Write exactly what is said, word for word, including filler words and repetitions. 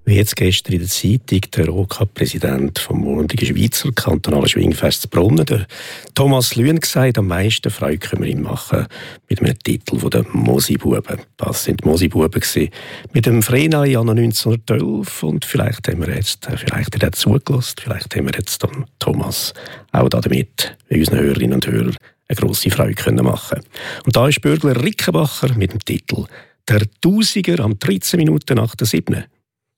Wie jetzt gestern in der Zeitung der O K Präsident vom Monatlichen Schweizer Kantonalen Schwingfest Brunnen, der Thomas Lüen, gesagt, am meisten Freude können wir ihm machen mit einem Titel von den Mosi-Buben. Das sind die Mosi-Buben gewesen, mit dem Vrenai Anno neunzehnhundertelf, und vielleicht haben wir jetzt, vielleicht hat er zugelassen, vielleicht haben wir jetzt dann Thomas auch damit bei unseren Hörerinnen und Hörern eine grosse Freude können machen. Und da ist Bürgler Rickenbacher mit dem Titel «Der Tausiger» am dreizehn Minuten nach der siebten.